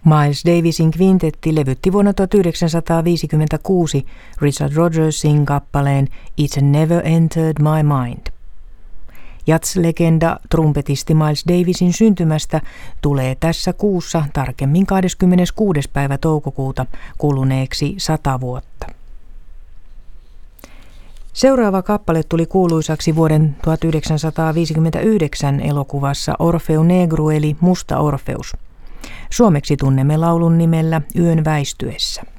Miles Davisin kvintetti levytti vuonna 1956 Richard Rodgersin kappaleen It's Never Entered My Mind. Jazz-legenda trumpetisti Miles Davisin syntymästä tulee tässä kuussa, tarkemmin 26. päivä toukokuuta, kuluneeksi 100 vuotta. Seuraava kappale tuli kuuluisaksi vuoden 1959 elokuvassa Orfeo Negro eli Musta Orfeus. Suomeksi tunnemme laulun nimellä Yön väistyessä.